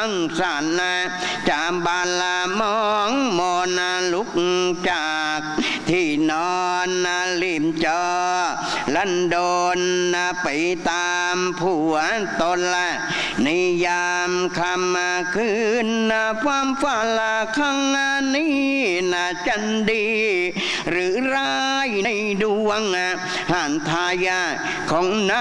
งสรรจามบาลามองมนลุกจากที่นอนริมจอลันโดนไปตามผัวตนละนิยามคำคืนความฝันข้างนี้จันดีหรือร้ายในดวงหันทายาของ